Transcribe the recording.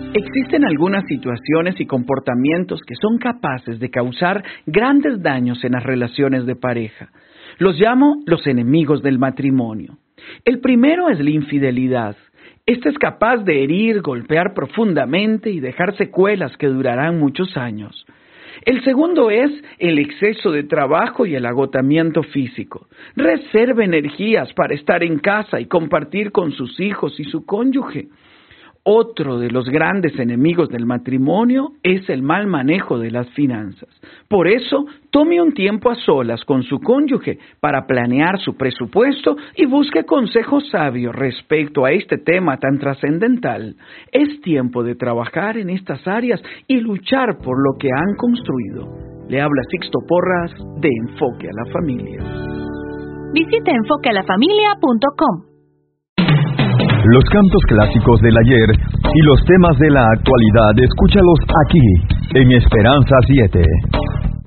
Existen algunas situaciones y comportamientos que son capaces de causar grandes daños en las relaciones de pareja. Los llamo los enemigos del matrimonio. El primero es la infidelidad. Esta es capaz de herir, golpear profundamente y dejar secuelas que durarán muchos años. El segundo es el exceso de trabajo y el agotamiento físico. Reserve energías para estar en casa y compartir con sus hijos y su cónyuge. Otro de los grandes enemigos del matrimonio es el mal manejo de las finanzas. Por eso, tome un tiempo a solas con su cónyuge para planear su presupuesto y busque consejos sabios respecto a este tema tan trascendental. Es tiempo de trabajar en estas áreas y luchar por lo que han construido. Le habla Sixto Porras de Enfoque a la Familia. Visite enfoquealafamilia.com. Los cantos clásicos del ayer y los temas de la actualidad, escúchalos aquí, en Esperanza 7.